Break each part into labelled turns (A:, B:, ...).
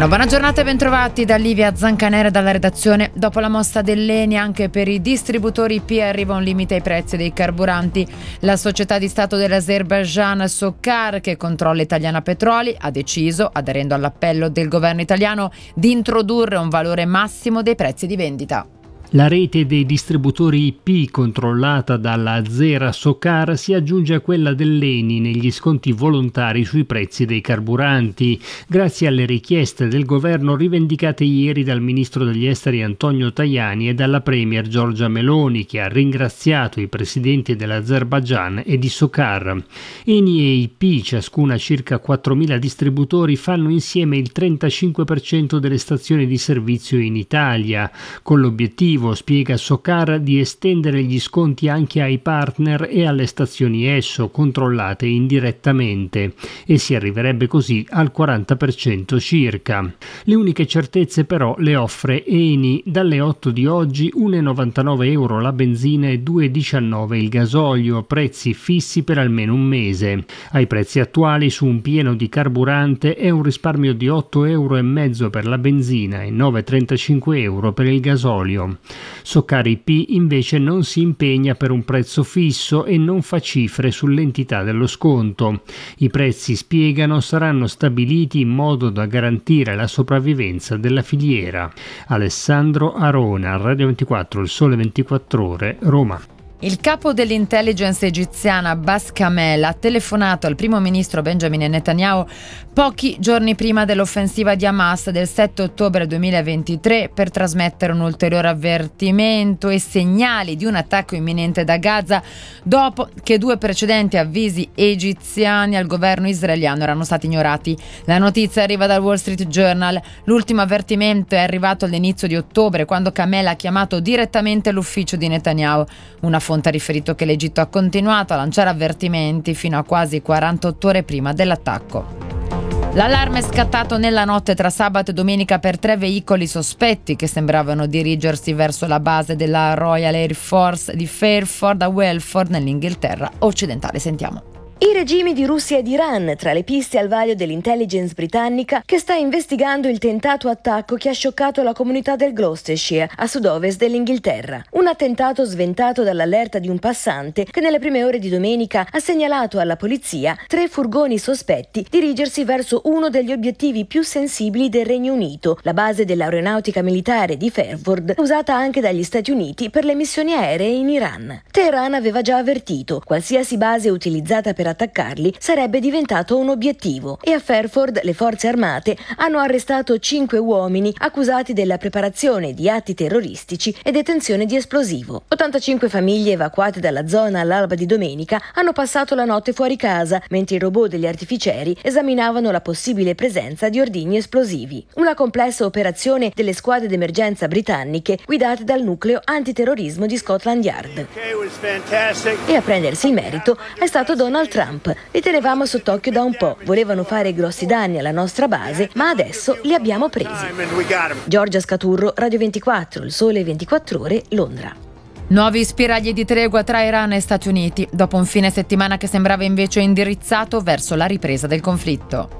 A: Una buona giornata e bentrovati da Livia Zancanera dalla redazione. Dopo la mossa dell'ENI anche per i distributori IP arriva un limite ai prezzi dei carburanti. La società di Stato dell'Azerbaigian Socar, che controlla Italiana Petroli, ha deciso, aderendo all'appello del governo italiano, di introdurre un valore massimo dei prezzi di vendita.
B: La rete dei distributori IP controllata dalla Azera Socar si aggiunge a quella dell'ENI negli sconti volontari sui prezzi dei carburanti, grazie alle richieste del governo rivendicate ieri dal ministro degli esteri Antonio Tajani e dalla premier Giorgia Meloni, che ha ringraziato i presidenti dell'Azerbaigian e di Socar. ENI e IP, ciascuna circa 4.000 distributori, fanno insieme il 35% delle stazioni di servizio in Italia, con l'obiettivo, spiega Socar, di estendere gli sconti anche ai partner e alle stazioni ESSO controllate indirettamente, e si arriverebbe così al 40% circa. Le uniche certezze però le offre ENI: dalle 8 di oggi 1,99 euro la benzina e 2,19 il gasolio, prezzi fissi per almeno un mese. Ai prezzi attuali su un pieno di carburante è un risparmio di 8,5 euro per la benzina e 9,35 euro per il gasolio. Socar IP invece non si impegna per un prezzo fisso e non fa cifre sull'entità dello sconto. I prezzi, spiegano, saranno stabiliti in modo da garantire la sopravvivenza della filiera. Alessandro Arona, Radio 24, Il Sole 24 Ore, Roma.
A: Il capo dell'intelligence egiziana Abbas Kamel ha telefonato al primo ministro Benjamin Netanyahu pochi giorni prima dell'offensiva di Hamas del 7 ottobre 2023 per trasmettere un ulteriore avvertimento e segnali di un attacco imminente da Gaza, dopo che 2 precedenti avvisi egiziani al governo israeliano erano stati ignorati. La notizia arriva dal Wall Street Journal. L'ultimo avvertimento è arrivato all'inizio di ottobre, quando Kamel ha chiamato direttamente l'ufficio di Netanyahu. Una fonte ha riferito che l'Egitto ha continuato a lanciare avvertimenti fino a quasi 48 ore prima dell'attacco. L'allarme è scattato nella notte tra sabato e domenica per 3 veicoli sospetti che sembravano dirigersi verso la base della Royal Air Force di Fairford a Welford, nell'Inghilterra occidentale. Sentiamo.
C: I regimi di Russia ed Iran tra le piste al vaglio dell'intelligence britannica, che sta investigando il tentato attacco che ha scioccato la comunità del Gloucestershire a sud-ovest dell'Inghilterra. Un attentato sventato dall'allerta di un passante che nelle prime ore di domenica ha segnalato alla polizia 3 furgoni sospetti dirigersi verso uno degli obiettivi più sensibili del Regno Unito, la base dell'aeronautica militare di Fairford, usata anche dagli Stati Uniti per le missioni aeree in Iran. Teheran aveva già avvertito: qualsiasi base utilizzata per attaccarli sarebbe diventato un obiettivo, e a Fairford le forze armate hanno arrestato 5 uomini accusati della preparazione di atti terroristici e detenzione di esplosivo. 85 famiglie evacuate dalla zona all'alba di domenica hanno passato la notte fuori casa, mentre i robot degli artificieri esaminavano la possibile presenza di ordigni esplosivi. Una complessa operazione delle squadre d'emergenza britanniche guidate dal nucleo antiterrorismo di Scotland Yard. E a prendersi il merito è stato Donald Trump. Li tenevamo sott'occhio da un po', volevano fare grossi danni alla nostra base, ma adesso li abbiamo presi. Giorgia Scaturro, Radio 24, Il Sole 24 Ore, Londra.
A: Nuovi spiragli di tregua tra Iran e Stati Uniti, dopo un fine settimana che sembrava invece indirizzato verso la ripresa del conflitto.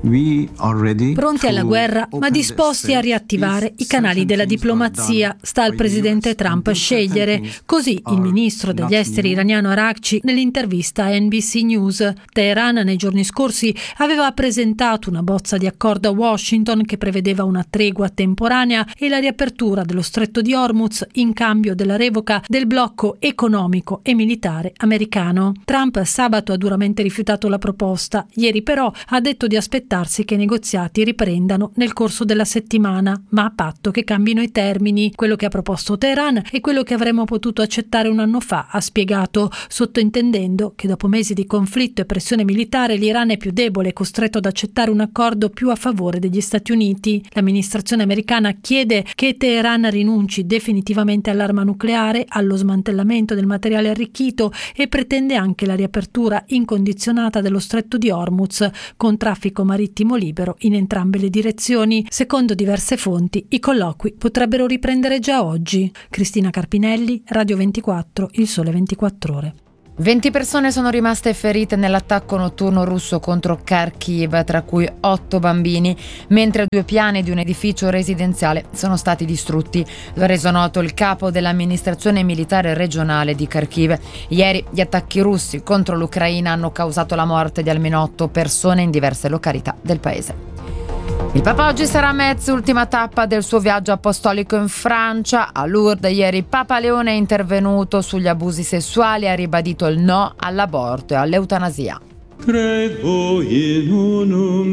D: Pronti alla guerra, ma disposti a riattivare i canali della diplomazia. Sta al presidente Trump scegliere. Così il ministro degli esteri iraniano Araghchi nell'intervista a NBC News. Teheran nei giorni scorsi aveva presentato una bozza di accordo a Washington che prevedeva una tregua temporanea e la riapertura dello stretto di Hormuz in cambio della revoca del blocco economico e militare americano. Trump sabato ha duramente rifiutato la proposta. Ieri però ha detto di aspettare che i negoziati riprendano nel corso della settimana, ma a patto che cambino i termini. Quello che ha proposto Teheran è quello che avremmo potuto accettare un anno fa, ha spiegato, sottointendendo che dopo mesi di conflitto e pressione militare l'Iran è più debole e costretto ad accettare un accordo più a favore degli Stati Uniti. L'amministrazione americana chiede che Teheran rinunci definitivamente all'arma nucleare, allo smantellamento del materiale arricchito e pretende anche la riapertura incondizionata dello stretto di Hormuz, con traffico marittimo libero in entrambe le direzioni. Secondo diverse fonti, i colloqui potrebbero riprendere già oggi. Cristina Carpinelli, Radio 24, Il Sole 24 Ore.
A: 20 persone sono rimaste ferite nell'attacco notturno russo contro Kharkiv, tra cui 8 bambini, mentre 2 piani di un edificio residenziale sono stati distrutti. Lo ha reso noto il capo dell'amministrazione militare regionale di Kharkiv. Ieri gli attacchi russi contro l'Ucraina hanno causato la morte di almeno 8 persone in diverse località del paese. Il Papa oggi sarà a Metz, ultima tappa del suo viaggio apostolico in Francia. A Lourdes ieri Papa Leone è intervenuto sugli abusi sessuali e ha ribadito il no all'aborto e all'eutanasia.
E: Credo in unum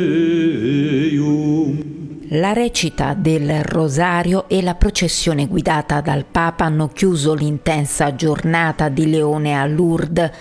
E: Deum.
F: La recita del Rosario e la processione guidata dal Papa hanno chiuso l'intensa giornata di Leone a Lourdes.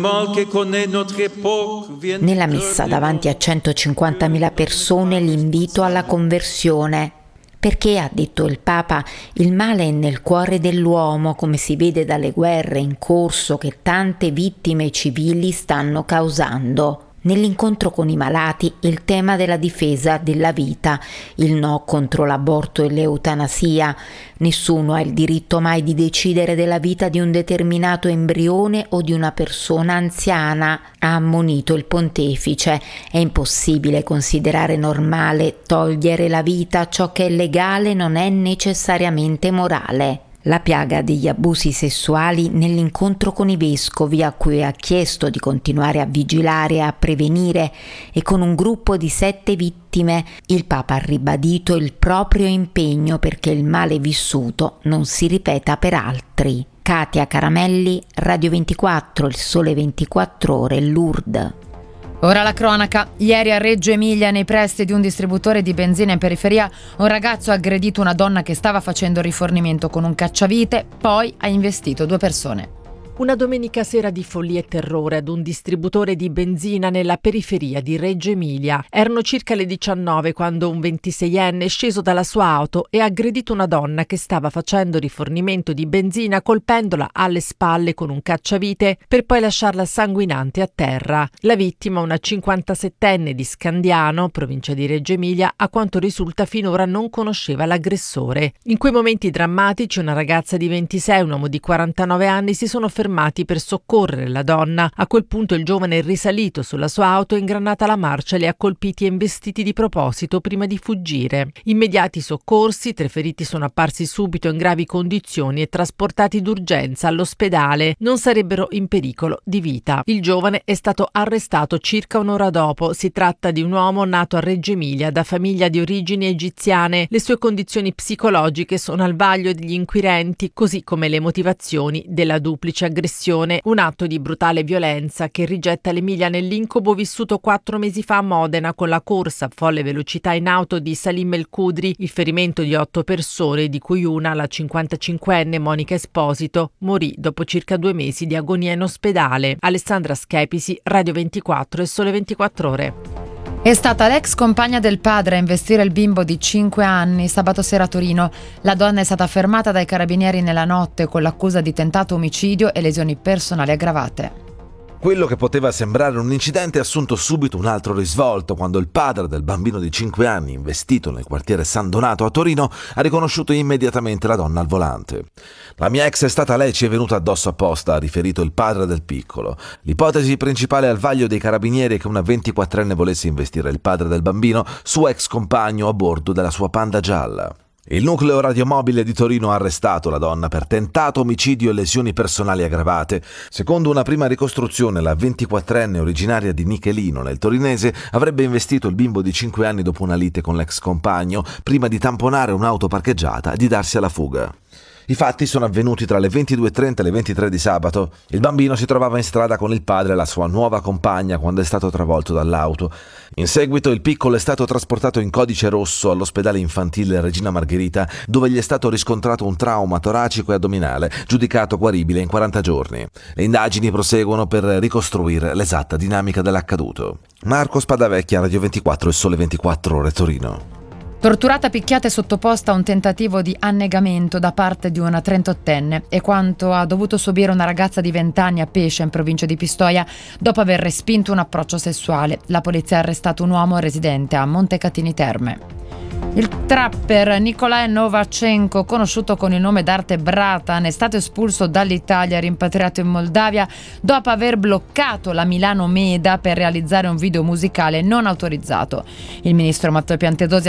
F: Nella messa davanti a 150.000 persone l'invito alla conversione. Perché, ha detto il Papa, il male è nel cuore dell'uomo, come si vede dalle guerre in corso che tante vittime civili stanno causando. Nell'incontro con i malati il tema della difesa della vita, il no contro l'aborto e l'eutanasia. Nessuno ha il diritto mai di decidere della vita di un determinato embrione o di una persona anziana, ha ammonito il pontefice. È impossibile considerare normale togliere la vita, ciò che è legale non è necessariamente morale. La piaga degli abusi sessuali nell'incontro con i vescovi, a cui ha chiesto di continuare a vigilare e a prevenire, e con un gruppo di 7 vittime, il Papa ha ribadito il proprio impegno perché il male vissuto non si ripeta per altri. Katia Caramelli, Radio 24, Il Sole 24 Ore, Lourdes.
A: Ora la cronaca. Ieri a Reggio Emilia, nei pressi di un distributore di benzina in periferia, un ragazzo ha aggredito una donna che stava facendo rifornimento con un cacciavite, poi ha investito 2 persone.
G: Una domenica sera di follia e terrore ad un distributore di benzina nella periferia di Reggio Emilia. Erano circa le 19 quando un 26enne è sceso dalla sua auto e ha aggredito una donna che stava facendo rifornimento di benzina colpendola alle spalle con un cacciavite per poi lasciarla sanguinante a terra. La vittima, una 57enne di Scandiano, provincia di Reggio Emilia, a quanto risulta finora non conosceva l'aggressore. In quei momenti drammatici una ragazza di 26 e un uomo di 49 anni si sono fermati per soccorrere la donna. A quel punto il giovane è risalito sulla sua auto, ingranata la marcia, li ha colpiti e investiti di proposito prima di fuggire. Immediati soccorsi, 3 feriti sono apparsi subito in gravi condizioni e trasportati d'urgenza all'ospedale. Non sarebbero in pericolo di vita. Il giovane è stato arrestato circa un'ora dopo. Si tratta di un uomo nato a Reggio Emilia da famiglia di origini egiziane. Le sue condizioni psicologiche sono al vaglio degli inquirenti, così come le motivazioni della duplice aggressione. Un atto di brutale violenza che rigetta l'Emilia nell'incubo vissuto 4 mesi fa a Modena con la corsa a folle velocità in auto di Salim El Kudri, il ferimento di 8 persone, di cui una, la 55enne Monica Esposito, morì dopo circa 2 mesi di agonia in ospedale. Alessandra Schepisi, Radio 24 e Sole 24 Ore.
A: È stata l'ex compagna del padre a investire il bimbo di 5 anni sabato sera a Torino. La donna è stata fermata dai carabinieri nella notte con l'accusa di tentato omicidio e lesioni personali aggravate.
H: Quello che poteva sembrare un incidente ha assunto subito un altro risvolto quando il padre del bambino di 5 anni, investito nel quartiere San Donato a Torino, ha riconosciuto immediatamente la donna al volante. «La mia ex è stata lei, ci è venuta addosso apposta», ha riferito il padre del piccolo. L'ipotesi principale al vaglio dei carabinieri è che una 24enne volesse investire il padre del bambino, suo ex compagno, a bordo della sua Panda gialla. Il nucleo radiomobile di Torino ha arrestato la donna per tentato omicidio e lesioni personali aggravate. Secondo una prima ricostruzione, la 24enne originaria di Nichelino, nel torinese, avrebbe investito il bimbo di 5 anni dopo una lite con l'ex compagno, prima di tamponare un'auto parcheggiata e di darsi alla fuga. I fatti sono avvenuti tra le 22:30 e le 23 di sabato. Il bambino si trovava in strada con il padre e la sua nuova compagna quando è stato travolto dall'auto. In seguito il piccolo è stato trasportato in codice rosso all'ospedale infantile Regina Margherita, dove gli è stato riscontrato un trauma toracico e addominale, giudicato guaribile in 40 giorni. Le indagini proseguono per ricostruire l'esatta dinamica dell'accaduto. Marco Spadavecchia, Radio 24 e Sole 24 Ore, Torino.
A: Torturata, picchiata e sottoposta a un tentativo di annegamento da parte di una 38enne è quanto ha dovuto subire una ragazza di 20 anni a Pescia, in provincia di Pistoia, dopo aver respinto un approccio sessuale. La polizia ha arrestato un uomo residente a Montecatini Terme. Il trapper Nikolai Novachenko, conosciuto con il nome d'arte Bratan, è stato espulso dall'Italia e rimpatriato in Moldavia dopo aver bloccato la Milano Meda per realizzare un video musicale non autorizzato. Il ministro Matteo Piantedosi